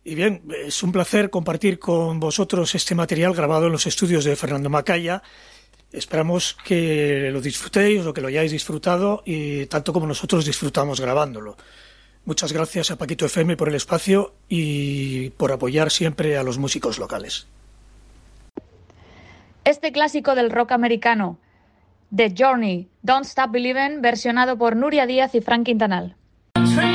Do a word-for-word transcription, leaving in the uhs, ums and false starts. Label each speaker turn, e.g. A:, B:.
A: Y bien, es un placer compartir con vosotros este material grabado en los estudios de Fernando Macaya. Esperamos que lo disfrutéis o que lo hayáis disfrutado y tanto como nosotros disfrutamos grabándolo. Muchas gracias a Paquito F M por el espacio y por apoyar siempre a los músicos locales.
B: Este clásico del rock americano, The Journey, Don't Stop Believin', versionado por Nuria Díaz y Frank Quintanal.